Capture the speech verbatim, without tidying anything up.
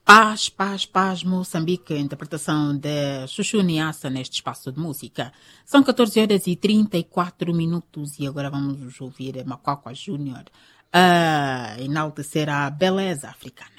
Paz, paz, paz, Moçambique, interpretação de Chuchu Niassa neste espaço de música. São catorze horas e trinta e quatro minutos e agora vamos ouvir Macuacua Júnior a enaltecer a beleza africana.